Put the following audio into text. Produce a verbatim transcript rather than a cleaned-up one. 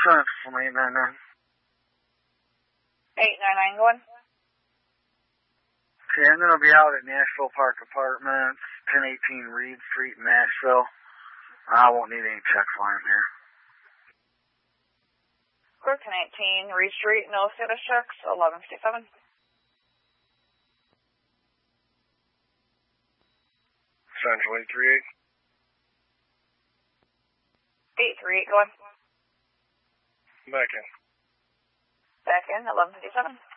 Central eight nine nine. eight nine nine going. Okay, I'm going to be out at Nashville Park Apartments, ten eighteen Reed Street in Nashville. I won't need any checks while I'm here. Clear ten eighteen Reed Street, no status checks, eleven fifty-seven. Central eight three eight. eight three eight going. Back in. Back in, eleven fifty-seven.